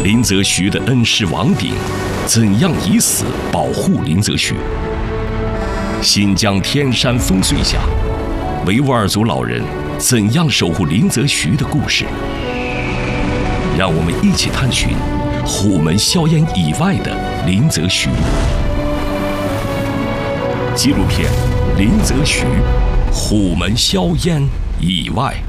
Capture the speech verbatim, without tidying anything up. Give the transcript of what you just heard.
林则徐的恩师王炳怎样以死保护林则徐？新疆天山烽燧下，维吾尔族老人怎样守护林则徐的故事？让我们一起探寻虎门硝烟以外的林则徐。纪录片《林则徐：虎门硝烟以外》。